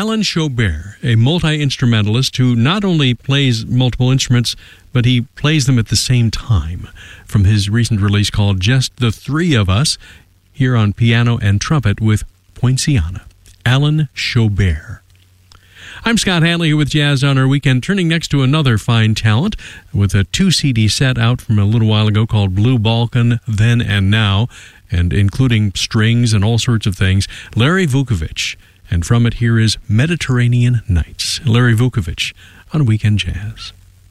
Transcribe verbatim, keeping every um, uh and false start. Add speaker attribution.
Speaker 1: Alan Chaubert, a multi-instrumentalist who not only plays multiple instruments, but he plays them at the same time. From his recent release called Just the Three of Us, here on piano and trumpet with Poinciana, Alan Chaubert. I'm Scott Hanley here with Jazz on Our Weekend, turning next to another fine talent with a two-C D set out from a little while ago called Blue Balkan, Then and Now, and including strings and all sorts of things, Larry Vukovich. And from it, here is Mediterranean Nights. Larry Vukovich on Weekend Jazz.